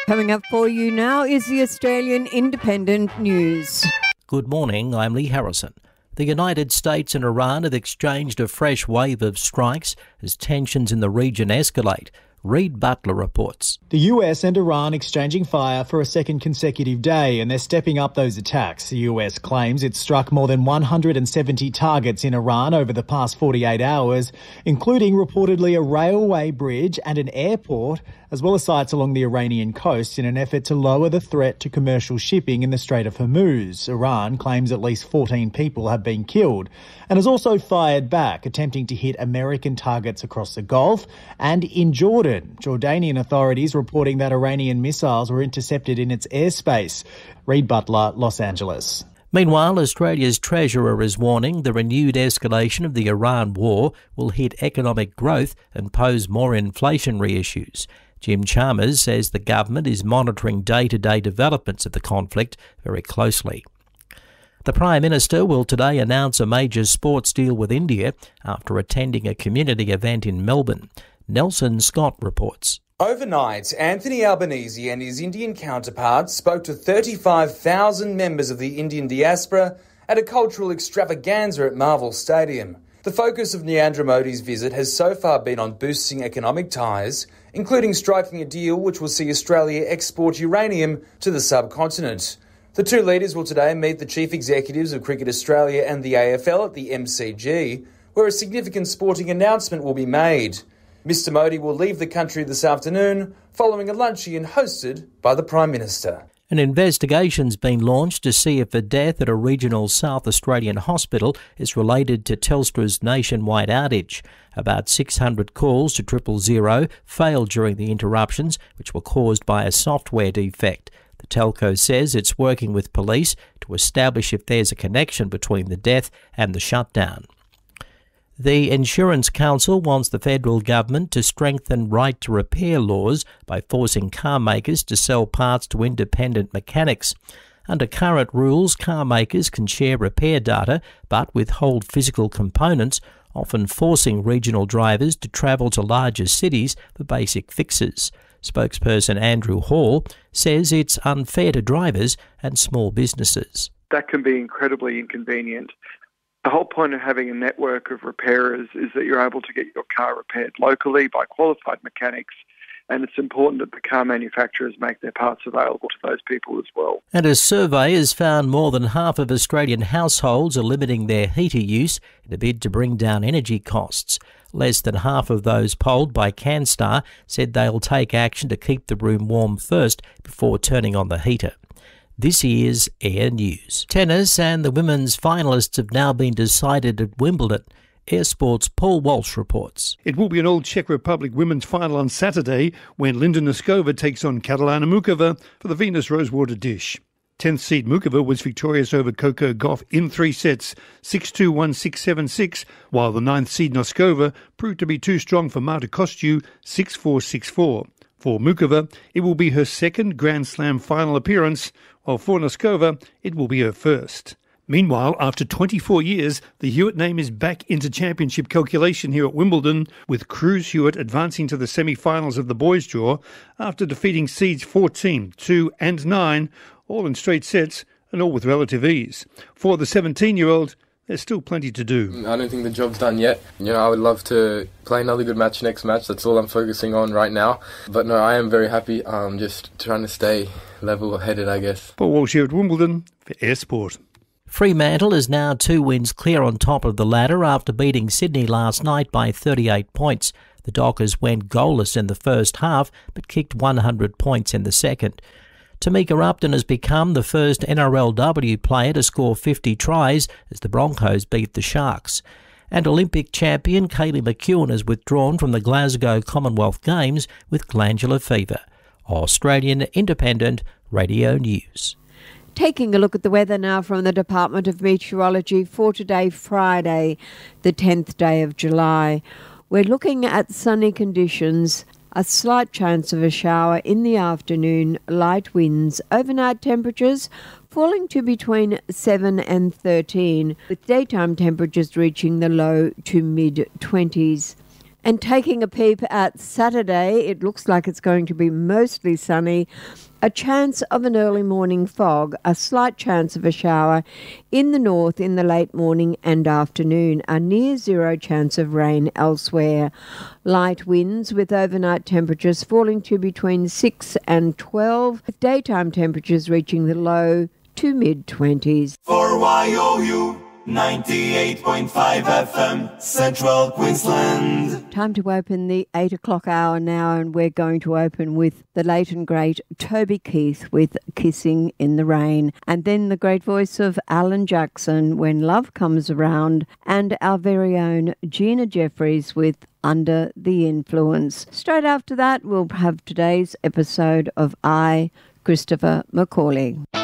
Coming up for you now is the Australian Independent News. Good morning, I'm Lee Harrison. The United States and Iran have exchanged a fresh wave of strikes as tensions in the region escalate. Reid Butler reports. The US and Iran exchanging fire for a second consecutive day, and they're stepping up those attacks. The US claims it struck more than 170 targets in Iran over the past 48 hours, including reportedly a railway bridge and an airport, as well as sites along the Iranian coast in an effort to lower the threat to commercial shipping in the Strait of Hormuz. Iran claims at least 14 people have been killed and has also fired back, attempting to hit American targets across the Gulf and in Jordan. Jordanian authorities reporting that Iranian missiles were intercepted in its airspace. Reid Butler, Los Angeles. Meanwhile, Australia's Treasurer is warning the renewed escalation of the Iran war will hit economic growth and pose more inflationary issues. Jim Chalmers says the government is monitoring day-to-day developments of the conflict very closely. The Prime Minister will today announce a major sports deal with India after attending a community event in Melbourne. Nelson Scott reports. Overnight, Anthony Albanese and his Indian counterpart spoke to 35,000 members of the Indian diaspora at a cultural extravaganza at Marvel Stadium. The focus of Narendra Modi's visit has so far been on boosting economic ties, including striking a deal which will see Australia export uranium to the subcontinent. The two leaders will today meet the chief executives of Cricket Australia and the AFL at the MCG, where a significant sporting announcement will be made. Mr Modi will leave the country this afternoon following a luncheon hosted by the Prime Minister. An investigation's been launched to see if a death at a regional South Australian hospital is related to Telstra's nationwide outage. About 600 calls to 000 failed during the interruptions, which were caused by a software defect. The telco says it's working with police to establish if there's a connection between the death and the shutdown. The Insurance Council wants the federal government to strengthen right to repair laws by forcing car makers to sell parts to independent mechanics. Under current rules, car makers can share repair data but withhold physical components, often forcing regional drivers to travel to larger cities for basic fixes. Spokesperson Andrew Hall says it's unfair to drivers and small businesses. That can be incredibly inconvenient. The whole point of having a network of repairers is that you're able to get your car repaired locally by qualified mechanics, and it's important that the car manufacturers make their parts available to those people as well. And a survey has found more than half of Australian households are limiting their heater use in a bid to bring down energy costs. Less than half of those polled by Canstar said they'll take action to keep the room warm first before turning on the heater. This is Air News. Tennis and the women's finalists have now been decided at Wimbledon. Air Sports' Paul Walsh reports. It will be an Old Czech Republic women's final on Saturday when Linda Noskova takes on Katalina Mukova for the Venus Rosewater Dish. 10th seed Mukova was victorious over Coco Gauff in 3 sets, 6-2, 1-6, 7-6, while the 9th seed Noskova proved to be too strong for Marta Kostyou, 6-4, 6-4. For Mukova, it will be her second Grand Slam final appearance, while for Noskova, it will be her first. Meanwhile, after 24 years, the Hewitt name is back into championship calculation here at Wimbledon, with Cruz Hewitt advancing to the semi-finals of the boys' draw after defeating seeds 14, 2 and 9, all in straight sets and all with relative ease. For the 17-year-old, there's still plenty to do. I don't think the job's done yet. I would love to play another good match next match. That's all I'm focusing on right now. But no, I am very happy. Just trying to stay level-headed, I guess. Paul Walsh here at Wimbledon for Air Sport. Fremantle is now 2 wins clear on top of the ladder after beating Sydney last night by 38 points. The Dockers went goalless in the first half but kicked 100 points in the second. Tamika Upton has become the first NRLW player to score 50 tries as the Broncos beat the Sharks. And Olympic champion Kaylee McEwen has withdrawn from the Glasgow Commonwealth Games with glandular fever. Australian Independent Radio News. Taking a look at the weather now from the Department of Meteorology for today, Friday, the 10th day of July. We're looking at sunny conditions, a slight chance of a shower in the afternoon, light winds, overnight temperatures falling to between 7 and 13, with daytime temperatures reaching the low to mid-20s. And taking a peep at Saturday, it looks like it's going to be mostly sunny. A chance of an early morning fog, a slight chance of a shower in the north in the late morning and afternoon, a near zero chance of rain elsewhere. Light winds with overnight temperatures falling to between 6 and 12, with daytime temperatures reaching the low to mid-20s. For YOU 98.5 FM, Central Queensland. Time to open the 8 o'clock hour now, and we're going to open with the late and great Toby Keith with Kissing in the Rain, and then the great voice of Alan Jackson, When Love Comes Around, and our very own Gina Jeffries with Under the Influence. Straight after that, we'll have today's episode of I, Christopher McCauley.